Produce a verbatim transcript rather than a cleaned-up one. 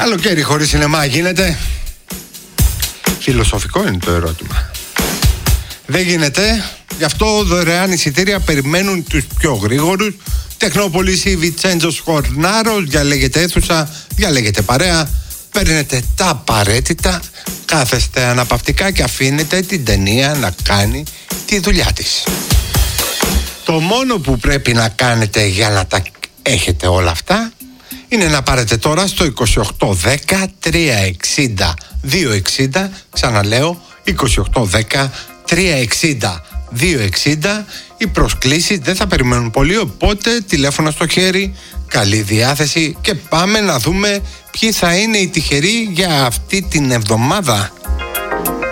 Καλοκαίρι χωρίς σινεμά γίνεται? Φιλοσοφικό είναι το ερώτημα. Δεν γίνεται. Γι' αυτό δωρεάν εισιτήρια περιμένουν τους πιο γρήγορους. Τεχνόπολης ή Βιτσέντζος Χορνάρος. Διαλέγετε αίθουσα, διαλέγετε παρέα. Παίρνετε τα απαραίτητα. Κάθεστε αναπαυτικά και αφήνετε την ταινία να κάνει τη δουλειά της. Το μόνο που πρέπει να κάνετε για να τα έχετε όλα αυτά είναι να πάρετε τώρα στο είκοσι οκτώ δέκα τριακόσια εξήντα διακόσια εξήντα. Ξαναλέω, είκοσι οκτώ δέκα τριακόσια εξήντα διακόσια εξήντα. Οι προσκλήσεις δεν θα περιμένουν πολύ, οπότε τηλέφωνο στο χέρι, καλή διάθεση και πάμε να δούμε ποιοι θα είναι οι τυχεροί για αυτή την εβδομάδα.